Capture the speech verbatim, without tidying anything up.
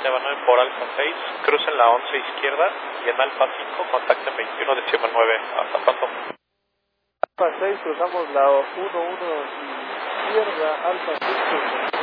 Eva nueve por Alfa seis, crucen la once izquierda y en Alfa cinco contacten veintiuno décimo nueve. Hasta pronto. Alfa seis, cruzamos la uno uno izquierda, Alfa cinco.